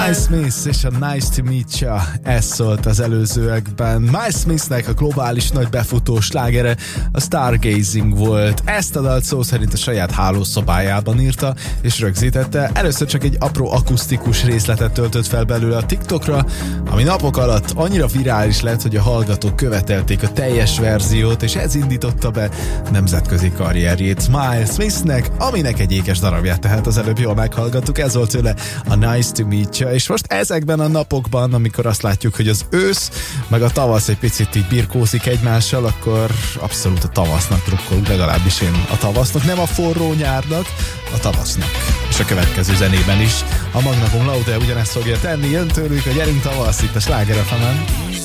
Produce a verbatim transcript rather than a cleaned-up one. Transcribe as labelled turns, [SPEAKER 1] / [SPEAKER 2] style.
[SPEAKER 1] Miles Smith és a Nice to Meet Ya, ez szólt az előzőekben. Miles Smithnek a globális nagy befutó slágere a Stargazing volt. Ezt a dalt szó szerint a saját hálószobájában írta és rögzítette. Először csak egy apró akusztikus részletet töltött fel belőle a TikTokra, ami napok alatt annyira virális lett, hogy a hallgatók követelték a teljes verziót, és ez indította be nemzetközi karrierjét Miles Smithnek, aminek egy ékes darabját tehát az előbb jól meghallgattuk. Ez volt tőle a Nice to Meet Ya, és most ezekben a napokban, amikor azt látjuk, hogy az ősz meg a tavasz egy picit így birkózik egymással, akkor abszolút a tavasznak drukkolunk, legalábbis én a tavasznak, nem a forró nyárnak, a tavasznak. És a következő zenében is a Magna Cum Laude ugyanezt fogja tenni, jön tőlük a Gyerünk Tavasz itt a Sláger ef emen.